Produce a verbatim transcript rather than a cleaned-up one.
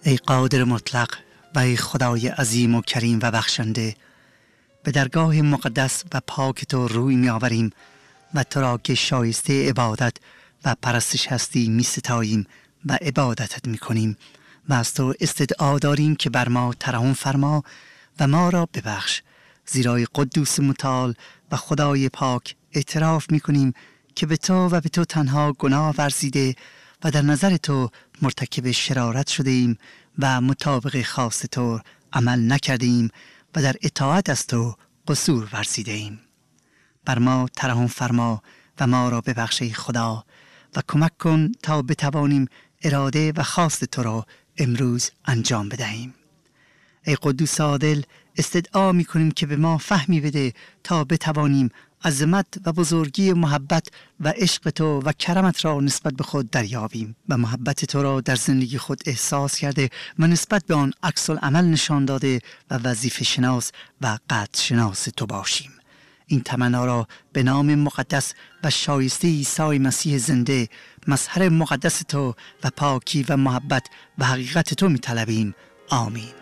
ای قادر مطلق و ای خدای عظیم و کریم و بخشنده، به درگاه مقدس و پاک تو روی می آوریم و تو را که شایسته عبادت و پرستش هستی می ستاییم و عبادتت می کنیم و از تو استدعا داریم که بر ما ترحم فرما و ما را ببخش، زیرا قدوس متعال و خدای پاک اعتراف می کنیم که به تو و به تو تنها گناه ورزیده و در نظر تو مرتکب شرارت شده ایم و مطابق خواست تو عمل نکرده ایم و در اطاعت از تو قصور ورزیده ایم. بر ما ترحم فرما و ما را ببخش ای خدا و کمک کن تا بتوانیم اراده و خواست تو را امروز انجام بدهیم. ای قدوس عادل، استدعا می کنیم که به ما فهمی بده تا بتوانیم عظمت و بزرگی محبت و عشق تو و کرمت را نسبت به خود دریابیم و محبت تو را در زندگی خود احساس کرده و نسبت به آن عکس العمل نشان داده و وظیفه شناس و قدر شناس تو باشیم. این تمنا را به نام مقدس و شایسته عیسی مسیح زنده، مظهر مقدس تو و پاکی و محبت و حقیقت تو می طلبیم. آمین.